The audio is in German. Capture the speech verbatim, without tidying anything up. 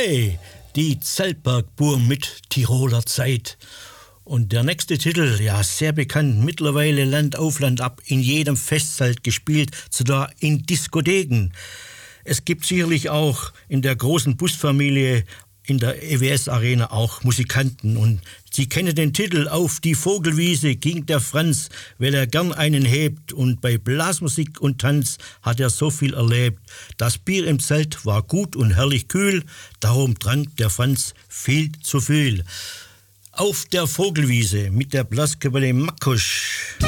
Hey, die Zeltbergburm mit Tiroler Zeit. Und der nächste Titel, ja, sehr bekannt, mittlerweile Land auf Land ab, in jedem Festzelt gespielt, sogar in Diskotheken. Es gibt sicherlich auch in der großen Busfamilie in der E W S-Arena auch Musikanten. Und Sie kennen den Titel Auf die Vogelwiese ging der Franz, weil er gern einen hebt. Und bei Blasmusik und Tanz hat er so viel erlebt. Das Bier im Zelt war gut und herrlich kühl, darum trank der Franz viel zu viel. Auf der Vogelwiese mit der Blaskapelle Makusch.